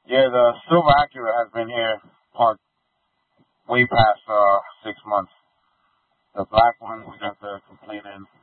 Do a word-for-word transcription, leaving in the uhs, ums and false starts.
Yeah, the silver Acura has been here parked way past uh six months. The black one we got the complaint in